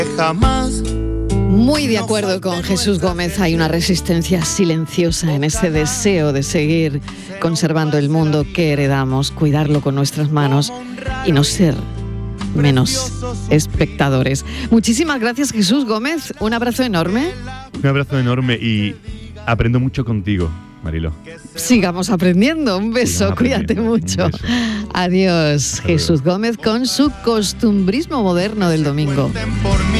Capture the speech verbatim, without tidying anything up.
Jamás. Muy de acuerdo con Jesús Gómez, hay una resistencia silenciosa en ese deseo de seguir conservando el mundo que heredamos, cuidarlo con nuestras manos y no ser menos espectadores. Muchísimas gracias, Jesús Gómez, un abrazo enorme. Un abrazo enorme y aprendo mucho contigo, Mariló. Sigamos aprendiendo, un beso, Sigamos cuídate mucho. Un beso. Adiós, Jesús Gómez con su costumbrismo moderno del domingo.